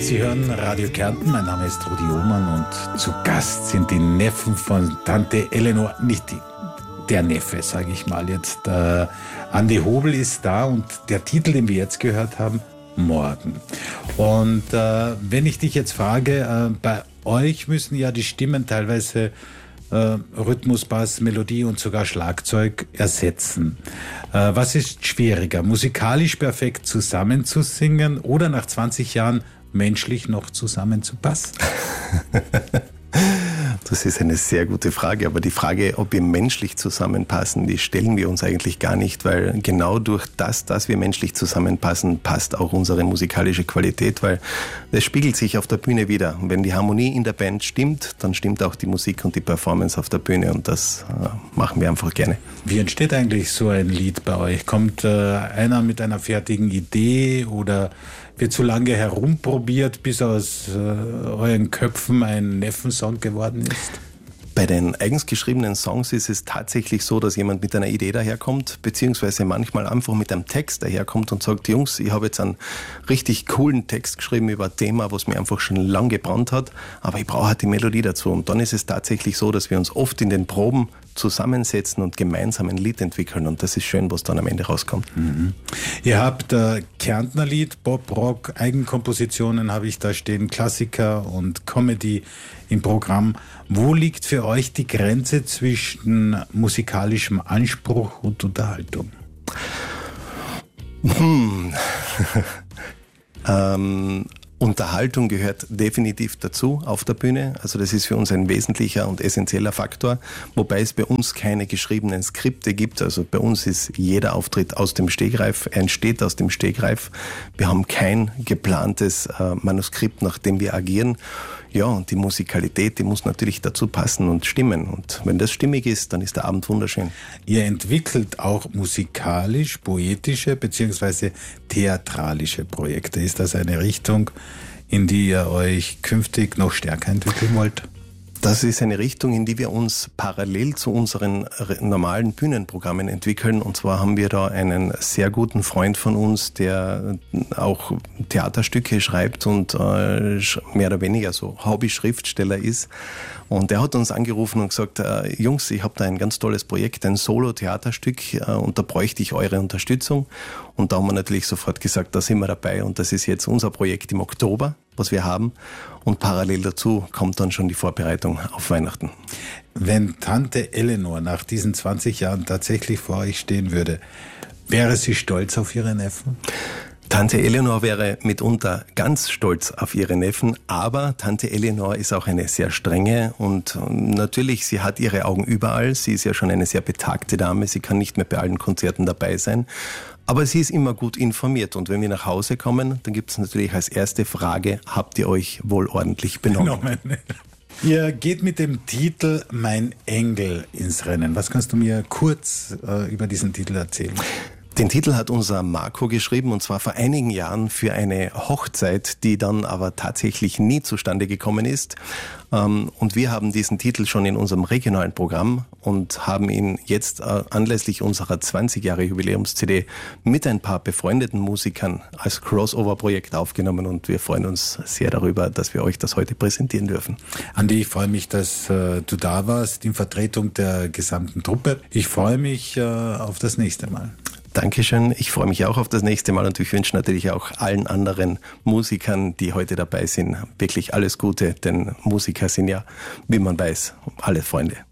Sie hören Radio Kärnten, mein Name ist Rudi Ohmann und zu Gast sind die Neffen von Tante Eleonore, nicht der Neffe, sage ich mal jetzt. Andi Hobel ist da und der Titel, den wir jetzt gehört haben, Morgen. Und wenn ich dich jetzt frage, bei euch müssen ja die Stimmen teilweise Rhythmus, Bass, Melodie und sogar Schlagzeug ersetzen. Was ist schwieriger, musikalisch perfekt zusammenzusingen oder nach 20 Jahren menschlich noch zusammenzupassen? Das ist eine sehr gute Frage, aber die Frage, ob wir menschlich zusammenpassen, die stellen wir uns eigentlich gar nicht, weil genau durch das, dass wir menschlich zusammenpassen, passt auch unsere musikalische Qualität, weil das spiegelt sich auf der Bühne wieder. Und wenn die Harmonie in der Band stimmt, dann stimmt auch die Musik und die Performance auf der Bühne und das machen wir einfach gerne. Wie entsteht eigentlich so ein Lied bei euch? Kommt einer mit einer fertigen Idee oder wird zu lange herumprobiert, bis aus euren Köpfen ein Neffensong geworden ist? Bei den eigens geschriebenen Songs ist es tatsächlich so, dass jemand mit einer Idee daherkommt, beziehungsweise manchmal einfach mit einem Text daherkommt und sagt, Jungs, ich habe jetzt einen richtig coolen Text geschrieben über ein Thema, was mir einfach schon lang gebrannt hat, aber ich brauche halt die Melodie dazu. Und dann ist es tatsächlich so, dass wir uns oft in den Proben zusammensetzen und gemeinsam ein Lied entwickeln und das ist schön, was dann am Ende rauskommt. Mhm. Ihr habt Kärntner Lied, Pop, Rock, Eigenkompositionen habe ich da stehen, Klassiker und Comedy im Programm. Wo liegt für euch die Grenze zwischen musikalischem Anspruch und Unterhaltung? Unterhaltung gehört definitiv dazu auf der Bühne. Also das ist für uns ein wesentlicher und essentieller Faktor, wobei es bei uns keine geschriebenen Skripte gibt. Also bei uns ist jeder Auftritt aus dem Stegreif, er entsteht aus dem Stegreif. Wir haben kein geplantes Manuskript, nach dem wir agieren. Ja, und die Musikalität, die muss natürlich dazu passen und stimmen. Und wenn das stimmig ist, dann ist der Abend wunderschön. Ihr entwickelt auch musikalisch, poetische bzw. theatralische Projekte. Ist das eine Richtung, in die ihr euch künftig noch stärker entwickeln wollt? Das ist eine Richtung, in die wir uns parallel zu unseren normalen Bühnenprogrammen entwickeln. Und zwar haben wir da einen sehr guten Freund von uns, der auch Theaterstücke schreibt und mehr oder weniger so Hobby-Schriftsteller ist. Und der hat uns angerufen und gesagt, Jungs, ich habe da ein ganz tolles Projekt, ein Solo-Theaterstück und da bräuchte ich eure Unterstützung. Und da haben wir natürlich sofort gesagt, da sind wir dabei und das ist jetzt unser Projekt im Oktober, was wir haben. Und parallel dazu kommt dann schon die Vorbereitung auf Weihnachten. Wenn Tante Eleonore nach diesen 20 Jahren tatsächlich vor euch stehen würde, wäre sie stolz auf ihre Neffen? Tante Eleonore wäre mitunter ganz stolz auf ihre Neffen, aber Tante Eleonore ist auch eine sehr strenge und natürlich, sie hat ihre Augen überall. Sie ist ja schon eine sehr betagte Dame, sie kann nicht mehr bei allen Konzerten dabei sein. Aber sie ist immer gut informiert und wenn wir nach Hause kommen, dann gibt es natürlich als erste Frage, habt ihr euch wohl ordentlich benommen? Ihr geht mit dem Titel Mein Engel ins Rennen. Was kannst du mir kurz über diesen Titel erzählen? Den Titel hat unser Marco geschrieben und zwar vor einigen Jahren für eine Hochzeit, die dann aber tatsächlich nie zustande gekommen ist. Und wir haben diesen Titel schon in unserem regionalen Programm und haben ihn jetzt anlässlich unserer 20 Jahre Jubiläums-CD mit ein paar befreundeten Musikern als Crossover-Projekt aufgenommen und wir freuen uns sehr darüber, dass wir euch das heute präsentieren dürfen. Andi, ich freue mich, dass du da warst in Vertretung der gesamten Truppe. Ich freue mich auf das nächste Mal. Dankeschön. Ich freue mich auch auf das nächste Mal und ich wünsche natürlich auch allen anderen Musikern, die heute dabei sind, wirklich alles Gute, denn Musiker sind ja, wie man weiß, alle Freunde.